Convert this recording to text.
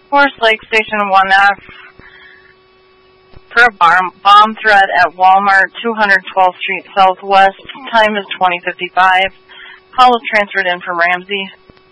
Forest Lake Station 1F for a bomb threat at Walmart, 212th Street Southwest. Time is 20:55. Call was transferred in from Ramsey.